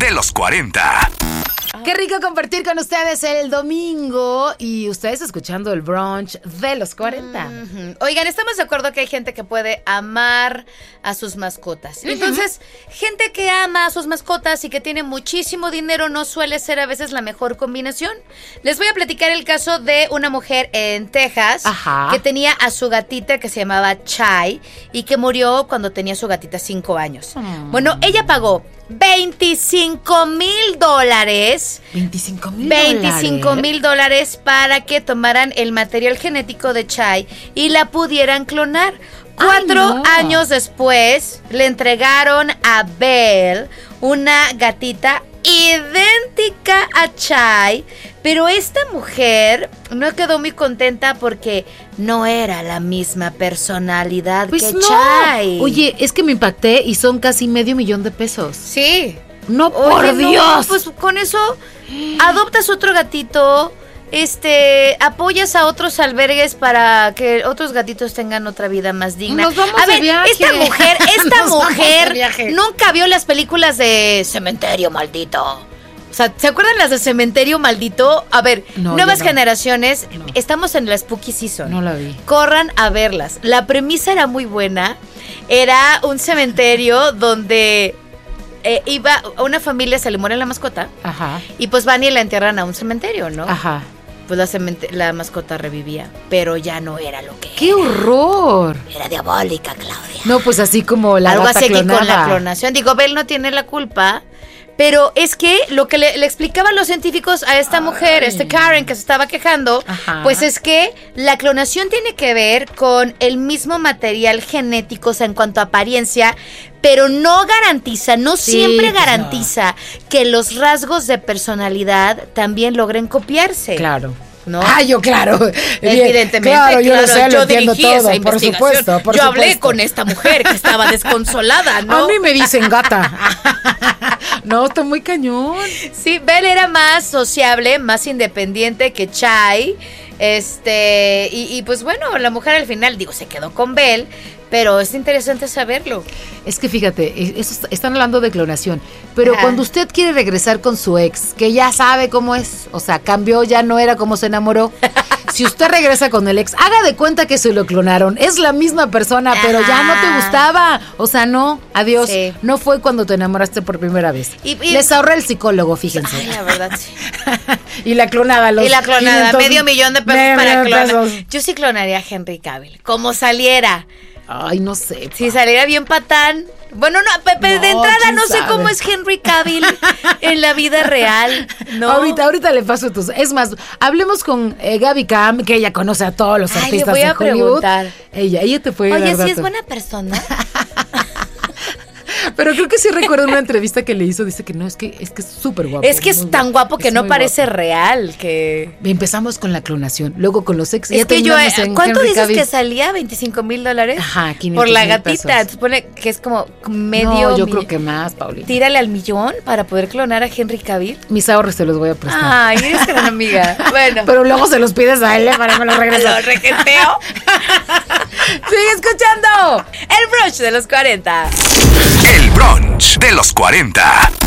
de los 40. Qué rico compartir con ustedes el domingo y ustedes escuchando el brunch de los 40. Oigan, estamos de acuerdo que hay gente que puede amar a sus mascotas. Entonces, gente que ama a sus mascotas y que tiene muchísimo dinero no suele ser a veces la mejor combinación. Les voy a platicar el caso de una mujer en Texas que tenía a su gatita que se llamaba Chai y que murió cuando tenía su gatita 5 años. Bueno, ella pagó $25,000. $25,000 para que tomaran el material genético de Chai y la pudieran clonar. 4 años después le entregaron a Belle una gatita idéntica a Chai, pero esta mujer no quedó muy contenta porque no era la misma personalidad que Chai. Oye, es que me impacté y son casi $500,000. Sí. No, por Dios. No, pues con eso adoptas otro gatito, apoyas a otros albergues para que otros gatitos tengan otra vida más digna. Nos vamos a ver, viaje. esta mujer nunca vio las películas de Cementerio Maldito. O sea, ¿se acuerdan las de Cementerio Maldito? A ver, nuevas generaciones, estamos en la Spooky Season. No la vi. Corran a verlas. La premisa era muy buena. Era un cementerio donde iba una familia, se le muere la mascota. Y pues van y la entierran a un cementerio, ¿no? Pues la mascota revivía, pero ya no era lo que ¡Qué horror! Era diabólica, Claudia. No, pues así como la algo gata así clonada. Que con la clonación. Digo, Belle no tiene la culpa, pero es que lo que le explicaban los científicos a esta mujer, Karen, que se estaba quejando, pues es que la clonación tiene que ver con el mismo material genético, o sea, en cuanto a apariencia, pero no garantiza, siempre garantiza que los rasgos de personalidad también logren copiarse. Claro. ¿No? Yo claro. Evidentemente. Claro, yo lo sé, lo entiendo dirigí todo, esa por supuesto. Yo hablé con esta mujer que estaba desconsolada, ¿no? A mí me dicen gata. No, está muy cañón. Sí, Belle era más sociable, más independiente que Chai. Y pues bueno, la mujer al final, se quedó con Belle. Pero es interesante saberlo. Es que fíjate, están hablando de clonación, pero cuando usted quiere regresar con su ex, que ya sabe cómo es, o sea, cambió, ya no era como se enamoró. Si usted regresa con el ex, haga de cuenta que se lo clonaron. Es la misma persona, pero ya no te gustaba. O sea, no, adiós. Sí. No fue cuando te enamoraste por primera vez. Y les ahorra el psicólogo, fíjense. Ay, la verdad, sí. Y la clonada, $500,000 para clonar. Yo sí clonaría a Henry Cavill, como saliera. Ay, no sé. Si saliera bien patán. Bueno, de entrada no sé cómo es Henry Cavill en la vida real, ¿no? Ahorita le paso tus... Es más, hablemos con Gaby Cam, que ella conoce a todos los artistas de Hollywood. Preguntar. Ella te puede dar Oye, datos. ¿sí es buena persona? Pero creo que sí recuerdo una entrevista que le hizo, dice que no, es que es súper guapo. Es que es tan guapo que no parece real, que... Empezamos con la clonación, luego con los ex. Es que ¿cuánto dices que salía? $25,000. Ajá, 500,000 por la gatita. Supone que es como medio... No, yo creo que más, Paulina. Tírale al $1,000,000 para poder clonar a Henry Cavill. Mis ahorros te los voy a prestar. Ay, eres gran amiga. Bueno. Pero luego se los pides a él para que me los regrese. Lo requeteo. Sigue escuchando el brunch de los 40. El brunch de los 40.